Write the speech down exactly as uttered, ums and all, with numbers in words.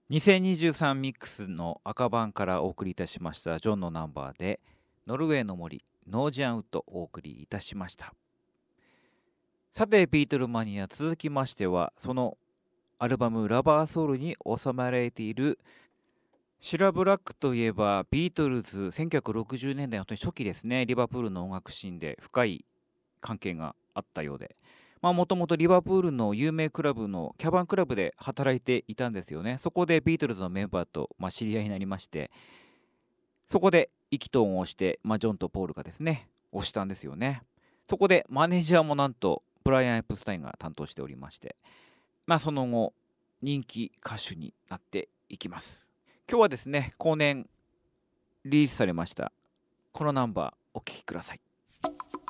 にせんにじゅうさんミックスの赤版からお送りいたしましたジョンのナンバーでノルウェーの森ノージャンウッドをお送りいたしました。さてビートルマニア、続きましてはそのアルバムラバーソウルに収められているシラ・ブラックといえばビートルズせんきゅうひゃくろくじゅうねんだいの初期ですね。リバプールの音楽シーンで深い関係があったようで、もともとリバプールの有名クラブのキャバンクラブで働いていたんですよね。そこでビートルズのメンバーと、まあ、知り合いになりまして、そこで意気投合して、まあ、ジョンとポールがですね推したんですよね。そこでマネージャーもなんとブライアン・エプスタインが担当しておりまして、まあ、その後人気歌手になっていきます。今日はですね後年リリースされましたこのナンバーお聴きください。